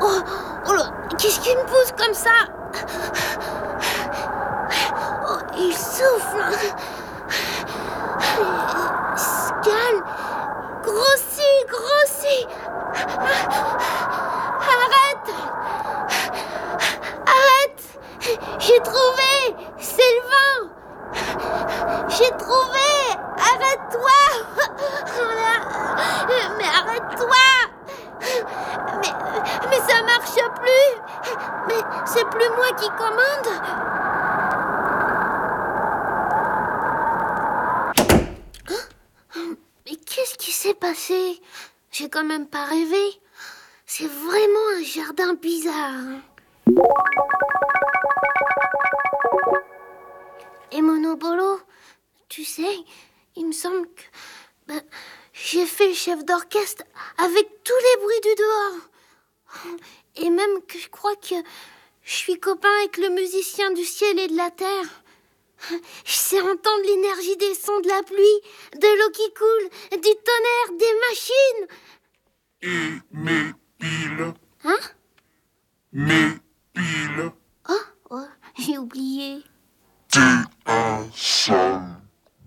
Oh, oh là, qu'est-ce qui me pousse comme ça? Oh, il souffle. Il se calme. Grossit. Arrête. J'ai trouvé. C'est le vent. J'ai trouvé. Arrête-toi. Mais arrête-toi. Mais ça marche plus. Mais c'est plus moi qui commande. Mais qu'est-ce qui s'est passé? J'ai quand même pas rêvé. C'est vraiment un jardin bizarre. Et Monobolo, tu sais, il me semble que j'ai fait le chef d'orchestre avec tous les bruits du dehors. Et même que je crois que je suis copain avec le musicien du ciel et de la terre. Je sais entendre l'énergie des sons de la pluie, de l'eau qui coule, du tonnerre